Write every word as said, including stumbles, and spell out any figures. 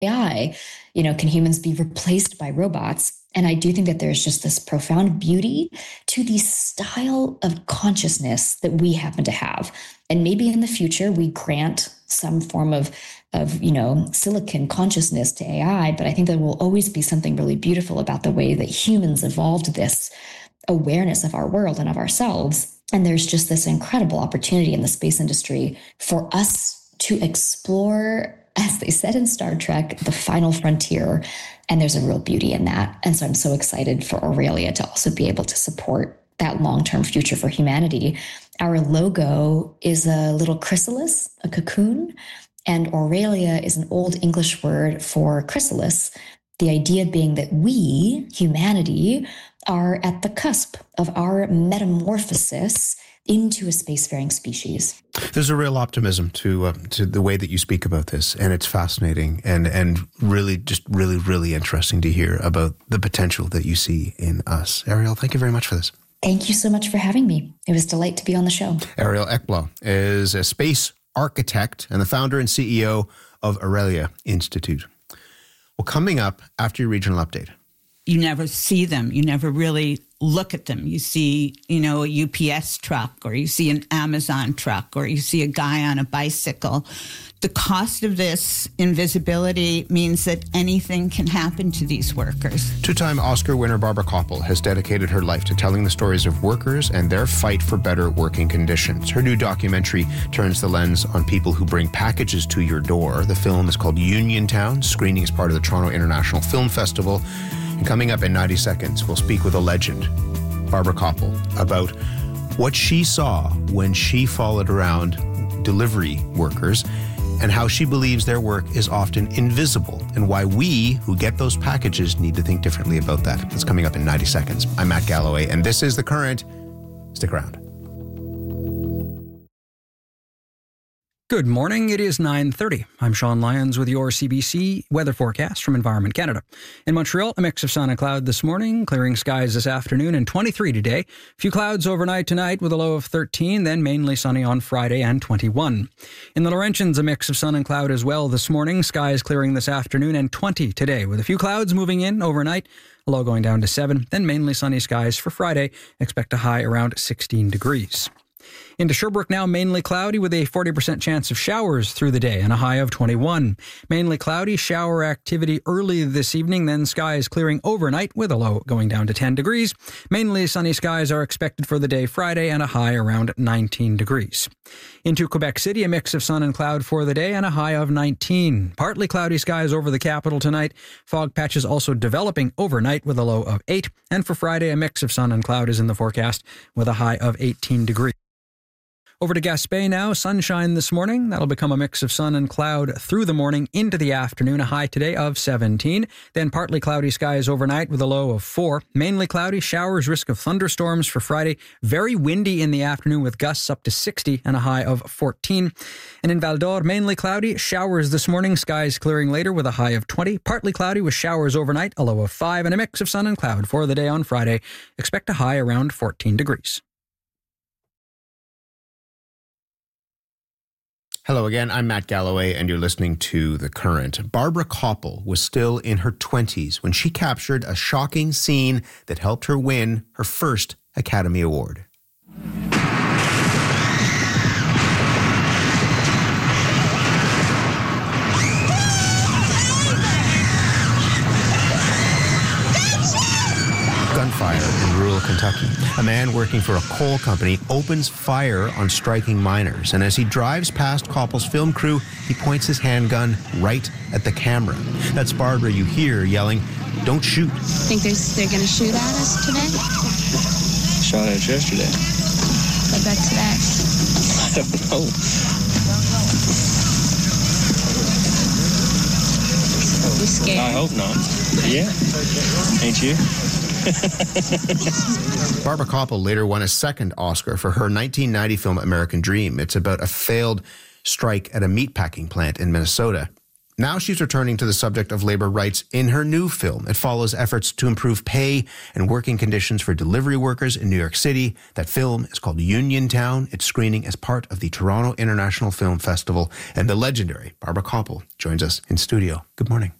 I, you know, can humans be replaced by robots? And I do think that there's just this profound beauty to the style of consciousness that we happen to have. And maybe in the future, we grant some form of, of, you know, silicon consciousness to A I, but I think there will always be something really beautiful about the way that humans evolved this awareness of our world and of ourselves. And there's just this incredible opportunity in the space industry for us to explore, as they said in Star Trek, the final frontier. And there's a real beauty in that. And so I'm so excited for Aurelia to also be able to support that long-term future for humanity. Our logo is a little chrysalis, a cocoon, and Aurelia is an old English word for chrysalis. The idea being that we, humanity, are at the cusp of our metamorphosis into a spacefaring species. There's a real optimism to uh, to the way that you speak about this, and it's fascinating and and really just really really interesting to hear about the potential that you see in us. Ariel, thank you very much for this. Thank you so much for having me. It was a delight to be on the show. Ariel Ekblad is a space architect and the founder and C E O of Aurelia Institute. Well, coming up after your regional update. You never see them. You never really look at them. You see, you know, a U P S truck, or you see an Amazon truck, or you see a guy on a bicycle. The cost of this invisibility means that anything can happen to these workers. Two-time Oscar winner Barbara Kopple has dedicated her life to telling the stories of workers and their fight for better working conditions. Her new documentary turns the lens on people who bring packages to your door. The film is called Uniontown, screening as part of the Toronto International Film Festival. And coming up in ninety seconds, we'll speak with a legend, Barbara Kopple, about what she saw when she followed around delivery workers and how she believes their work is often invisible and why we who get those packages need to think differently about that. That's coming up in ninety seconds. I'm Matt Galloway, and this is The Current. Stick around. Good morning. It is nine thirty. I'm Sean Lyons with your C B C weather forecast from Environment Canada. In Montreal, a mix of sun and cloud this morning, clearing skies this afternoon, and twenty-three today. A few clouds overnight tonight with a low of thirteen, then mainly sunny on Friday and twenty-one. In the Laurentians, a mix of sun and cloud as well this morning, skies clearing this afternoon, and twenty today, with a few clouds moving in overnight, a low going down to seven, then mainly sunny skies for Friday. Expect a high around sixteen degrees. Into Sherbrooke now, mainly cloudy with a forty percent chance of showers through the day and a high of twenty-one. Mainly cloudy, shower activity early this evening, then skies clearing overnight with a low going down to ten degrees. Mainly sunny skies are expected for the day Friday and a high around nineteen degrees. Into Quebec City, a mix of sun and cloud for the day and a high of nineteen. Partly cloudy skies over the capital tonight. Fog patches also developing overnight with a low of eight. And for Friday, a mix of sun and cloud is in the forecast with a high of eighteen degrees. Over to Gaspé now, sunshine this morning. That'll become a mix of sun and cloud through the morning into the afternoon, a high today of seventeen. Then partly cloudy skies overnight with a low of four. Mainly cloudy, showers, risk of thunderstorms for Friday. Very windy in the afternoon with gusts up to sixty and a high of fourteen. And in Val-d'Or, mainly cloudy, showers this morning, skies clearing later with a high of twenty. Partly cloudy with showers overnight, a low of five, and a mix of sun and cloud for the day on Friday. Expect a high around fourteen degrees. Hello again, I'm Matt Galloway, and you're listening to The Current. Barbara Kopple was still in her twenties when she captured a shocking scene that helped her win her first Academy Award. Gunfire in rural Kentucky. A man working for a coal company opens fire on striking miners, and as he drives past Kopple's film crew, he points his handgun right at the camera. That's Barbara you hear yelling, "Don't shoot." Think they're, they're going to shoot at us today? Shot at us yesterday. What about today? I don't know. Are we scared? I hope not. Yeah. Ain't you? Barbara Kopple later won a second Oscar for her nineteen ninety film American Dream. It's about a failed strike at a meatpacking plant in Minnesota. Now she's returning to the subject of labor rights in her new film. It follows efforts to improve pay and working conditions for delivery workers in New York City. That film is called Uniontown. It's screening as part of the Toronto International Film Festival. And the legendary Barbara Kopple joins us in studio. Good morning.